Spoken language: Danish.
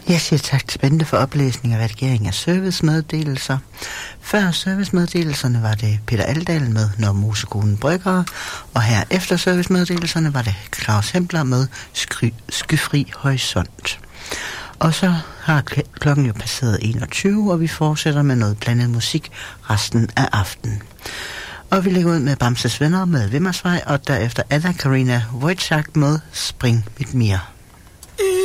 Jeg siger tak til Bente for oplæsning og redigering af servicemeddelelser. Før servicemeddelelserne var det Peter Aldal med Når Mosekonen brygger, og her efter servicemeddelelserne var det Claus Hempler med Skyfri Horisont. Og så har klokken jo passeret 21, og vi fortsætter med noget blandet musik resten af aftenen. Og vi lægger ud med Bamses Venner med Vimmersvej, og derefter Anna Karina Wojciak med Spring mit Mir.